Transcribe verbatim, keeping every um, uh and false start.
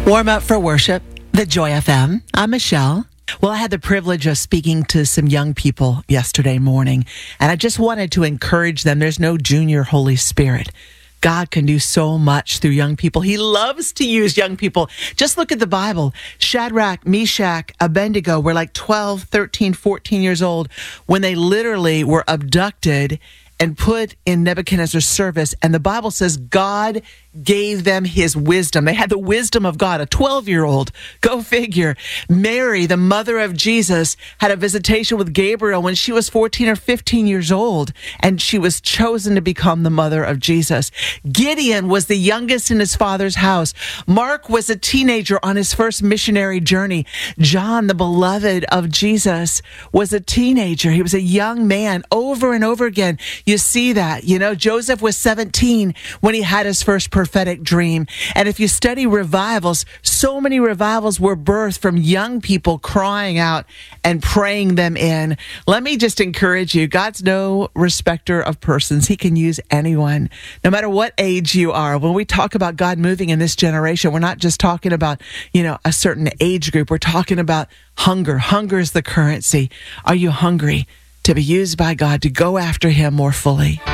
Warm up for worship, the Joy F M. I'm Michelle. Well, I had the privilege of speaking to some young people yesterday morning, and I just wanted to encourage them. There's no junior Holy Spirit. God can do so much through young people. He loves to use young people. Just look at the Bible. Shadrach, Meshach, Abednego were like twelve, thirteen, fourteen years old when they literally were abducted and put in Nebuchadnezzar's service. And the Bible says God gave them his wisdom. They had the wisdom of God, a twelve-year-old. Go figure. Mary, the mother of Jesus, had a visitation with Gabriel when she was fourteen or fifteen years old, and she was chosen to become the mother of Jesus. Gideon was the youngest in his father's house. Mark was a teenager on his first missionary journey. John, the beloved of Jesus, was a teenager. He was a young man. Over and over again, you see that. You know, Joseph was seventeen when he had his first prophetic dream. And if you study revivals, so many revivals were birthed from young people crying out and praying them in. Let me just encourage you, God's no respecter of persons. He can use anyone, no matter what age you are. When we talk about God moving in this generation, we're not just talking about, you know, a certain age group. We're talking about hunger. Hunger is the currency. Are you hungry to be used by God to go after him more fully?